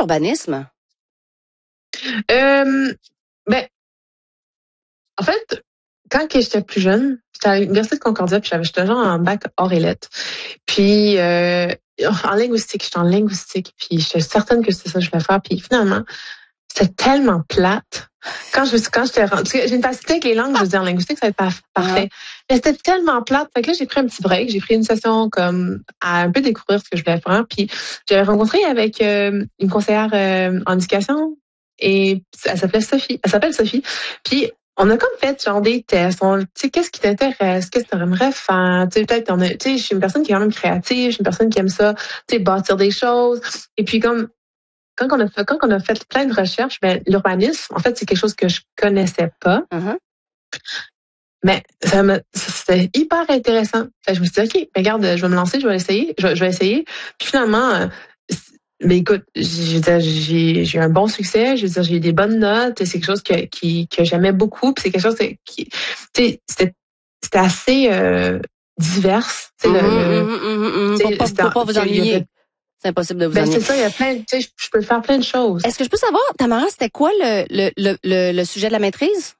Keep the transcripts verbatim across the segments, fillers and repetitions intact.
l'urbanisme? Euh, ben, en fait, quand que j'étais plus jeune, j'étais à l'Université de Concordia, puis j'avais, j'étais genre en bac hors et lettres. Puis, euh, en linguistique, j'étais en linguistique, puis j'étais certaine que c'est ça que je voulais faire. Puis finalement, c'était tellement plate. Quand je quand j'étais parce que j'ai une facilité avec les langues, je veux dire, en linguistique, ça va être par, parfait. Uh-huh. Mais c'était tellement plate. Fait que là, j'ai pris un petit break. J'ai pris une session comme à un peu découvrir ce que je voulais faire. Puis j'avais rencontré avec euh, une conseillère euh, en éducation et elle s'appelait Sophie. Elle s'appelle Sophie. Puis on a comme fait genre des tests. Tu sais, qu'est-ce qui t'intéresse? Qu'est-ce que tu aimerais faire? Tu sais, peut-être, on a, tu sais, je suis une personne qui est quand même créative. Je suis une personne qui aime ça, tu sais, bâtir des choses. Et puis comme Quand on a fait, quand on a fait plein de recherches, ben, l'urbanisme, en fait, c'est quelque chose que je connaissais pas. Uh-huh. Mais ça me, c'était hyper intéressant. Fait, je me suis dit, OK, regarde, je vais me lancer, je vais essayer, je, je vais essayer. Puis finalement, euh, mais écoute, j'ai, j'ai, j'ai eu un bon succès, je veux dire, j'ai eu des bonnes notes, c'est quelque chose que, qui, que j'aimais beaucoup, puis c'est quelque chose qui, tu sais, c'était, c'était assez euh, divers. Tu sais, mm-hmm, le, le, mm-hmm, mm-hmm. Pour pas, pour pas vous ennuyer. C'est impossible de vous ben, ennuyer. C'est ça, il y a plein, tu sais, je peux faire plein de choses. Est-ce que je peux savoir, Tamara, c'était quoi le, le, le, le, le sujet de la maîtrise?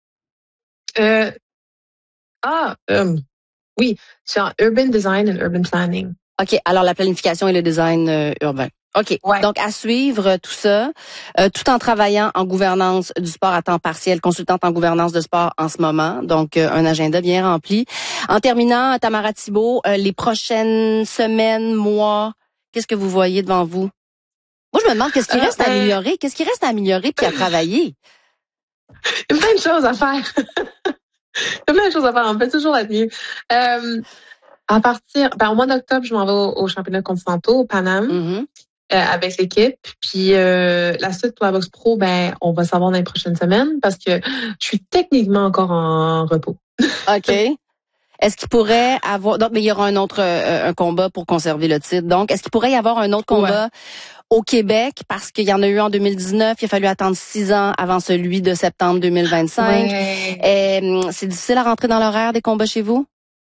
Euh, ah, euh, oui, c'est en urban design and urban planning. OK, alors la planification et le design euh, urbain. OK, ouais. Donc à suivre tout ça, euh, tout en travaillant en gouvernance du sport à temps partiel, consultante en gouvernance de sport en ce moment, donc euh, un agenda bien rempli. En terminant, Tamara Thibault, euh, les prochaines semaines, mois, qu'est-ce que vous voyez devant vous? Moi, je me demande qu'est-ce qui reste euh, à améliorer, qu'est-ce qui reste à améliorer puis à travailler? Il y a plein de choses à faire. Il y a plein de choses à faire, on peut toujours être mieux. Euh, à partir, ben, au mois d'octobre, je m'en vais au, au championnat continentaux, au Paname. Mm-hmm. Euh, avec l'équipe. Puis euh, la suite pour la boxe pro, ben on va savoir dans les prochaines semaines parce que je suis techniquement encore en repos. OK. Est-ce qu'il pourrait avoir... Donc, mais il y aura un autre euh, un combat pour conserver le titre. Donc, est-ce qu'il pourrait y avoir un autre combat ouais. au Québec? Parce qu'il y en a eu en deux mille dix-neuf. Il a fallu attendre six ans avant celui de septembre deux mille vingt-cinq. Ouais. Et, c'est difficile à rentrer dans l'horaire des combats chez vous?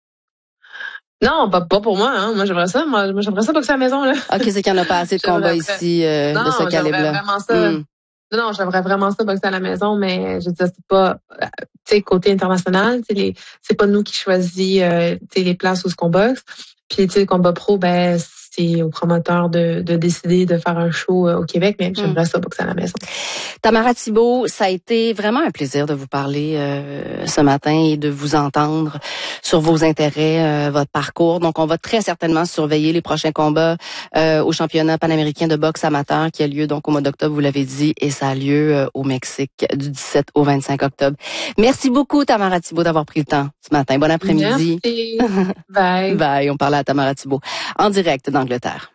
Non, pas, pas pour moi. Hein. Moi, j'aimerais ça. Moi, j'aimerais ça boxer à la maison. Là. OK, c'est qu'il n'y en a pas assez de combats ici euh, non, de ce calibre-là. Non, vraiment ça. Mm. Non, non, j'aimerais vraiment ça boxer à la maison, mais je veux dire, c'est pas, tu sais, côté international, tu sais, les, c'est pas nous qui choisit, euh, tu sais, les places où ce qu'on boxe. Puis, tu sais, le combat pro, ben, c'est au promoteur de, de décider de faire un show au Québec, mais j'aimerais mm. ça boxer à la maison. Tamara Thibault, ça a été vraiment un plaisir de vous parler euh, ce matin et de vous entendre sur vos intérêts, euh, votre parcours. Donc, on va très certainement surveiller les prochains combats euh, au championnat panaméricain de boxe amateur qui a lieu donc au mois d'octobre, vous l'avez dit, et ça a lieu euh, au Mexique du dix-sept au vingt-cinq octobre. Merci beaucoup, Tamara Thibault, d'avoir pris le temps ce matin. Bon après-midi. Merci. Bye. Bye. On parlait à Tamara Thibault en direct d'Angleterre.